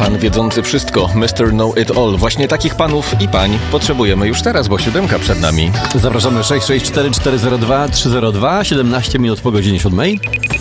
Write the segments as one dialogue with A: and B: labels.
A: Pan wiedzący wszystko, Mr. Know It All. Właśnie takich panów i pań potrzebujemy już teraz, bo 7 przed nami.
B: Zapraszamy 664-402-302, 17 minut po godzinie 7.
C: 7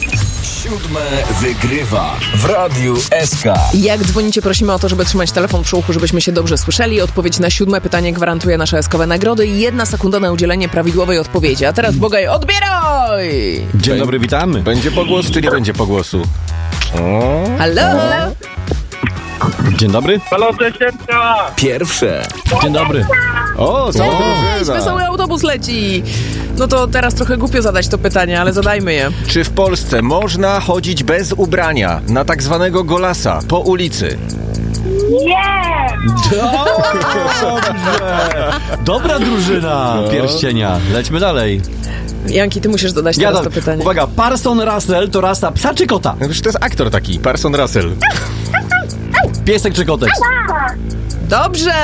C: wygrywa w Radiu SK.
D: Jak dzwonicie, prosimy o to, żeby trzymać telefon przy uchu, żebyśmy się dobrze słyszeli. Odpowiedź na 7 pytanie gwarantuje nasze SK-owe nagrody i 1 sekunda na udzielenie prawidłowej odpowiedzi. A teraz Bogaj, odbieraj!
B: Dzień dobry, witamy.
A: Będzie pogłos, czy nie będzie pogłosu?
D: Halo?
B: Dzień dobry.
E: Halo, Cześcienka!
C: Pierwsze.
B: Dzień dobry.
A: O, co
D: Cześć,
A: drużyna.
D: wesoły autobus leci! No to teraz trochę głupio zadać to pytanie, ale zadajmy je.
A: Czy w Polsce można chodzić bez ubrania na tak zwanego golasa po ulicy?
B: Dobra drużyna pierścienia. Lećmy dalej.
D: Janki, ty musisz dodać teraz to pytanie.
B: Uwaga, Parson Russell to rasa psa czy kota?
A: No, to jest aktor taki, Parson Russell.
B: Piesek czy kotek?
D: Dobrze!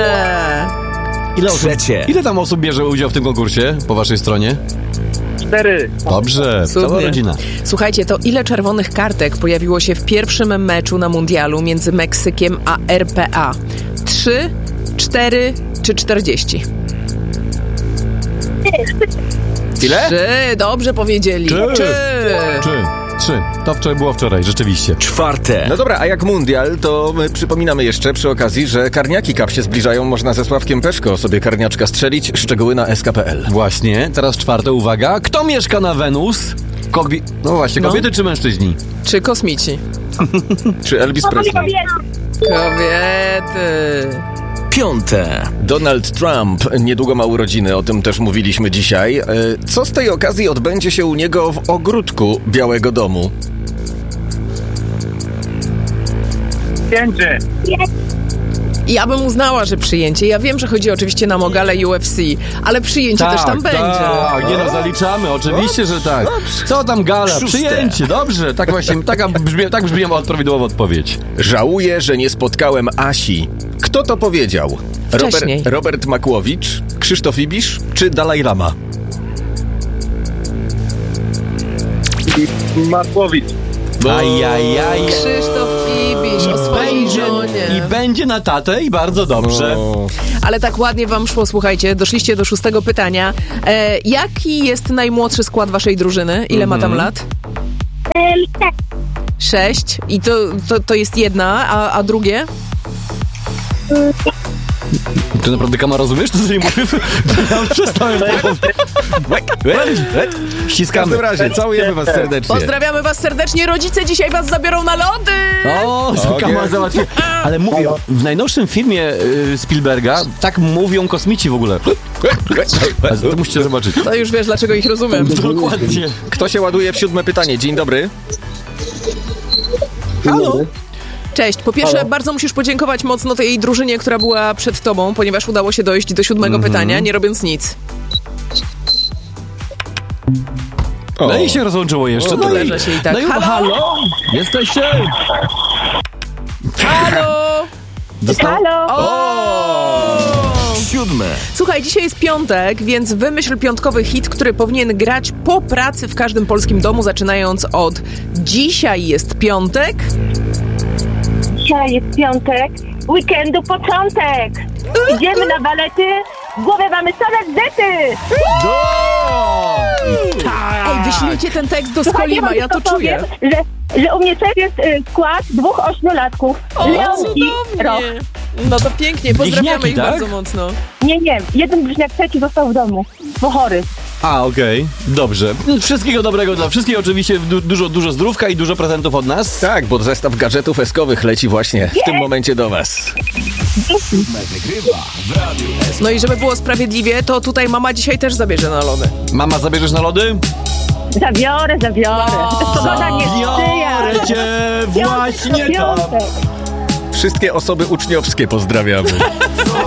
C: Trzecie.
B: Ile tam osób bierze udział w tym konkursie po waszej stronie?
E: 4.
B: Dobrze, cała
D: Cudnie.
B: rodzina.
D: Słuchajcie, to ile czerwonych kartek pojawiło się w pierwszym meczu na mundialu między Meksykiem a RPA? 3, 4 czy 40?
A: Ile?
D: 3, dobrze powiedzieli.
B: Trzy. To wczoraj było wczoraj, rzeczywiście.
C: Czwarte.
A: No dobra, a jak mundial, to my przypominamy jeszcze przy okazji, że Karniaki Cup się zbliżają. Można ze Sławkiem Peszko sobie karniaczka strzelić. Szczegóły na sk.pl.
B: Właśnie, teraz czwarte, uwaga. Kto mieszka na Wenus? No właśnie, kobiety czy mężczyźni?
D: Czy kosmici?
A: Czy Elvis Presley?
D: Kobiety.
C: Piąte.
A: Donald Trump niedługo ma urodziny, o tym też mówiliśmy dzisiaj. Co z tej okazji odbędzie się u niego w ogródku Białego Domu?
E: Pięcie.
D: Ja bym uznała, że przyjęcie. Ja wiem, że chodzi oczywiście nam o galę UFC, ale przyjęcie też tam będzie.
B: Tak, nie no, zaliczamy, oczywiście, że tak. Co tam gala?
C: Szóste.
B: Przyjęcie, dobrze. Tak właśnie, tak brzmi prawidłowa odpowiedź.
A: Żałuję, że nie spotkałem Asi. Kto to powiedział?
D: Wcześniej.
A: Robert Makłowicz, Krzysztof Ibisz czy Dalaj Lama?
E: Markowicz.
B: Ajajaj.
D: Krzysztof Ibisz o swojej żonie.
B: I będzie na tatę i bardzo dobrze.
A: O,
D: Ale tak ładnie wam szło, słuchajcie, doszliście do 6 pytania. Jaki jest najmłodszy skład waszej drużyny? Ile ma tam lat? 6. I to jest jedna, a drugie?
B: Ty naprawdę, Kama, rozumiesz, co nie mówię? Ja przestałem.
A: w
B: Ściskamy.
A: każdym razie, całujemy was serdecznie.
D: Pozdrawiamy was serdecznie, rodzice dzisiaj was zabiorą na lody!
B: O, Kama załatwi. Ale mówię, w najnowszym filmie Spielberga tak mówią kosmici w ogóle. To musicie zobaczyć.
D: To już wiesz, dlaczego ich rozumiem.
B: Dokładnie.
A: Kto się ładuje w 7 pytanie? Dzień dobry.
B: Halo?
D: Cześć, po pierwsze bardzo musisz podziękować mocno tej drużynie, która była przed tobą, ponieważ udało się dojść do 7 pytania, nie robiąc nic.
B: No i się rozłączyło jeszcze. No
D: Leżę się i tak.
B: no i halo? Jesteście?
D: Halo!
F: Halo!
D: O!
C: 7.
D: Słuchaj, dzisiaj jest piątek, więc wymyśl piątkowy hit, który powinien grać po pracy w każdym polskim domu, zaczynając od dzisiaj jest piątek.
F: Dzisiaj jest piątek, weekendu początek. Idziemy na balety, w głowie mamy same zety.
D: Ej, wyślijcie ten tekst do
F: Słuchajcie,
D: Skolima,
F: wam
D: ja to
F: tylko
D: czuję.
F: powiem, że u mnie też jest skład 2 8-latków. Leonki, Rok.
D: No to pięknie, pozdrawiamy
B: Bliźniaki,
D: ich
B: tak?
D: bardzo mocno.
F: Nie, jeden bliźniak trzeci został w domu, bo chory.
B: A, okej. Dobrze. Wszystkiego dobrego dla wszystkich. Oczywiście dużo zdrówka i dużo prezentów od nas.
A: Tak, bo zestaw gadżetów eskowych leci właśnie w tym momencie do was.
C: Wygrywa w Radiu SK.
D: No i żeby było sprawiedliwie, to tutaj mama dzisiaj też zabierze na lody.
B: Mama, zabierzesz na lody?
F: Zabiorę. Pogoda nie sprzyja.
B: Biorę cię właśnie tam.
F: Piątek.
A: Wszystkie osoby uczniowskie pozdrawiamy.